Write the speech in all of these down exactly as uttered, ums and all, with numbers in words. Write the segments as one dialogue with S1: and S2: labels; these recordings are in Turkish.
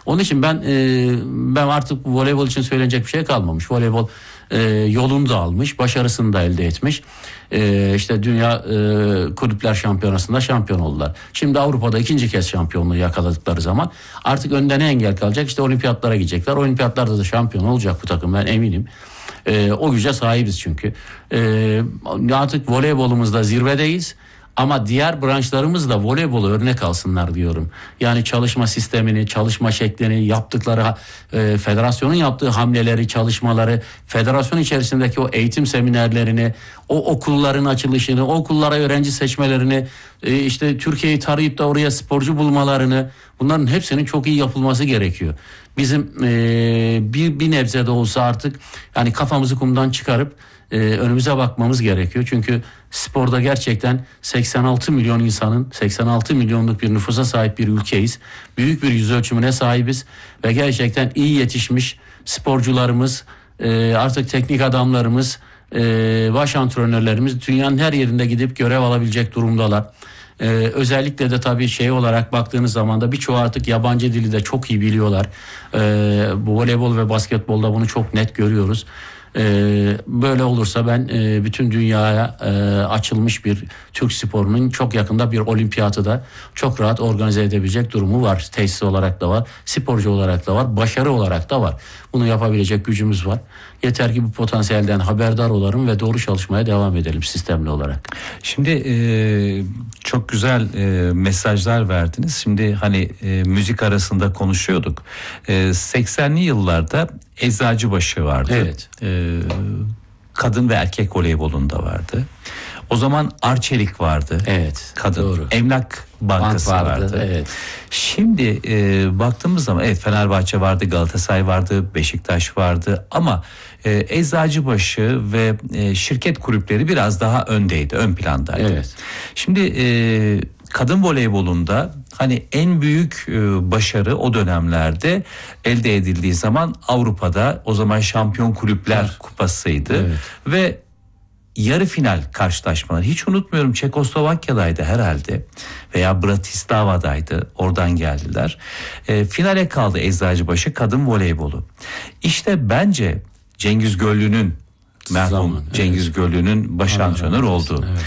S1: Onun için ben e, ben artık voleybol için söylenecek bir şey kalmamış. Voleybol e, yolunu da almış, başarısını da elde etmiş. E, işte Dünya e, Kulüpler Şampiyonası'nda şampiyon oldular. Şimdi Avrupa'da ikinci kez şampiyonluğu yakaladıkları zaman artık önde ne engel kalacak? İşte olimpiyatlara gidecekler. Olimpiyatlarda da şampiyon olacak bu takım, ben eminim. E, o güce sahibiz çünkü. E, artık voleybolumuzda zirvedeyiz. Ama diğer branşlarımız da voleybolu örnek alsınlar diyorum. Yani çalışma sistemini, çalışma şeklini, yaptıkları e, federasyonun yaptığı hamleleri, çalışmaları, federasyon içerisindeki o eğitim seminerlerini, o okulların açılışını, o okullara öğrenci seçmelerini, e, işte Türkiye'yi tarayıp da oraya sporcu bulmalarını, bunların hepsinin çok iyi yapılması gerekiyor. Bizim e, bir, bir nebze de olsa artık yani kafamızı kumdan çıkarıp e, önümüze bakmamız gerekiyor. Çünkü sporda gerçekten seksen altı milyon insanın, seksen altı milyonluk bir nüfusa sahip bir ülkeyiz. Büyük bir yüz ölçümüne sahibiz ve gerçekten iyi yetişmiş sporcularımız, e, artık teknik adamlarımız, e, baş antrenörlerimiz dünyanın her yerinde gidip görev alabilecek durumdalar. Ee, özellikle de tabii şey olarak baktığınız zaman da birçoğu artık yabancı dili de çok iyi biliyorlar. Ee, bu voleybol ve basketbolda bunu çok net görüyoruz. Ee, böyle olursa ben e, bütün dünyaya e, açılmış bir Türk sporunun çok yakında bir olimpiyatı da çok rahat organize edebilecek durumu var. Tesis olarak da var, sporcu olarak da var, başarı olarak da var. Bunu yapabilecek gücümüz var. Yeter ki bu potansiyelden haberdar olalım ve doğru çalışmaya devam edelim sistemli olarak.
S2: Şimdi e, çok güzel e, mesajlar verdiniz. Şimdi hani e, müzik arasında konuşuyorduk. E, seksenli yıllarda Eczacıbaşı vardı.
S1: Evet.
S2: E, kadın ve erkek voleybolunda vardı. O zaman Arçelik vardı.
S1: Evet.
S2: Kadın.
S1: Doğru.
S2: Emlak Bankası
S1: Bank vardı,
S2: vardı.
S1: evet.
S2: Şimdi e, baktığımız zaman evet Fenerbahçe vardı, Galatasaray vardı, Beşiktaş vardı ama e, Eczacıbaşı ve e, şirket kulüpleri biraz daha öndeydi, ön plandaydı.
S1: Evet.
S2: Şimdi e, kadın voleybolunda hani en büyük e, başarı o dönemlerde elde edildiği zaman Avrupa'da o zaman Şampiyon Kulüpler
S1: Evet.
S2: Kupası'ydı
S1: Evet.
S2: ve yarı final karşılaşmaları hiç unutmuyorum, Çekoslovakya'daydı herhalde veya Bratislava'daydı, oradan geldiler. E, finale kaldı Eczacıbaşı kadın voleybolu. İşte bence Cengiz Göllü'nün merhum
S1: Zaman,
S2: Cengiz
S1: evet.
S2: Göllü'nün baş
S1: Allah
S2: antrenör
S1: rahmet eylesin,
S2: oldu.
S1: evet.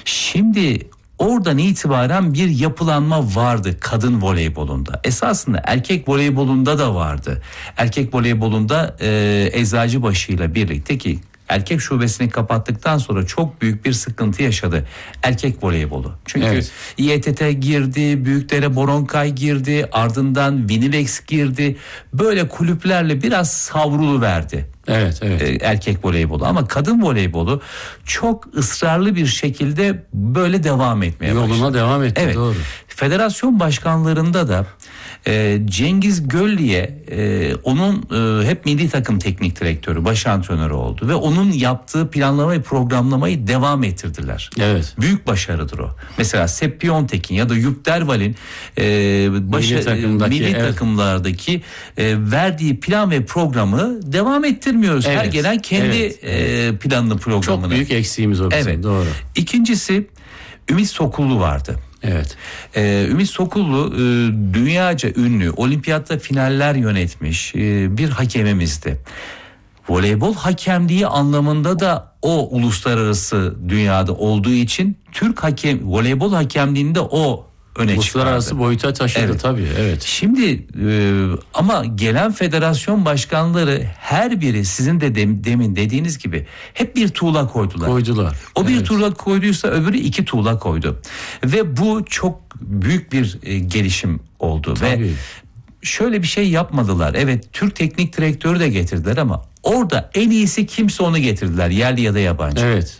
S2: Şimdi oradan itibaren bir yapılanma vardı kadın voleybolunda. Esasında erkek voleybolunda da vardı. Erkek voleybolunda e, Eczacıbaşı ile birlikte ki erkek şubesini kapattıktan sonra çok büyük bir sıkıntı yaşadı erkek voleybolu. Çünkü
S1: Evet.
S2: İ E T T girdi, Büyükdere Boronkay girdi, ardından Vinilex girdi. Böyle kulüplerle biraz savrulu verdi.
S1: Evet, evet.
S2: Erkek voleybolu ama kadın voleybolu çok ısrarlı bir şekilde böyle devam etmeye
S1: Yoluna
S2: başladı.
S1: devam etti,
S2: Evet.
S1: doğru.
S2: Federasyon başkanlarında da e, Cengiz Göllü'ye e, onun e, hep milli takım teknik direktörü, baş antrenörü oldu ve onun yaptığı planlamayı, programlamayı devam ettirdiler.
S1: Evet.
S2: Büyük başarıdır o. Mesela Sepp Piontek'in ya da Yup Derval'in e, başa,
S1: Milli takımdaki,
S2: milli
S1: evet.
S2: takımlardaki e, verdiği plan ve programı devam ettirmiyoruz.
S1: Evet,
S2: Her gelen kendi
S1: evet, evet.
S2: e, planını, programını.
S1: Çok büyük eksiğimiz o bizim,
S2: Evet.
S1: doğru.
S2: İkincisi Ümit Sokullu vardı.
S1: Evet.
S2: Ee, Ümit Sokullu e, dünyaca ünlü, olimpiyatta finaller yönetmiş e, bir hakemimizdi. Voleybol hakemliği anlamında da o uluslararası dünyada olduğu için Türk hakem voleybol hakemliğinde o öne çıkardı.
S1: Uluslararası boyuta taşıdı,
S2: Evet.
S1: tabii, evet.
S2: Şimdi e, ama gelen federasyon başkanları her biri sizin de dem, demin dediğiniz gibi hep bir tuğla koydular.
S1: Koydular.
S2: O bir
S1: Evet.
S2: tuğla koyduysa öbürü iki tuğla koydu. Ve bu çok büyük bir e, gelişim oldu.
S1: Tabii.
S2: Ve şöyle bir şey yapmadılar. Evet, Türk teknik direktörü de getirdiler ama orada en iyisi kimse onu getirdiler. Yerli ya da yabancı.
S1: Evet.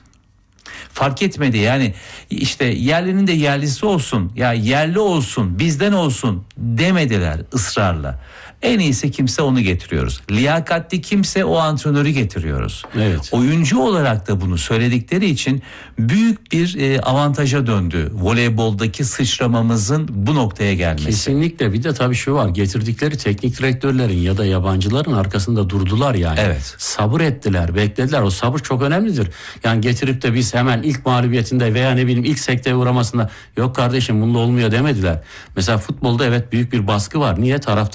S2: Fark etmedi yani, işte yerlinin de yerlisi olsun, ya yerli olsun, bizden olsun demediler ısrarla. En iyisi kimse onu getiriyoruz. Liyakatli kimse o antrenörü getiriyoruz.
S1: Evet.
S2: Oyuncu olarak da bunu söyledikleri için büyük bir e, avantaja döndü voleyboldaki sıçramamızın bu noktaya gelmesi.
S1: Kesinlikle. Bir de tabii şu var, getirdikleri teknik direktörlerin ya da yabancıların arkasında durdular yani.
S2: Evet.
S1: Sabır ettiler, beklediler. O sabır çok önemlidir. Yani getirip de biz hemen ilk mağlubiyetinde veya ne bileyim ilk sekteye uğramasında yok kardeşim bunda olmuyor demediler. Mesela futbolda evet büyük bir baskı var. Niye? Taraftar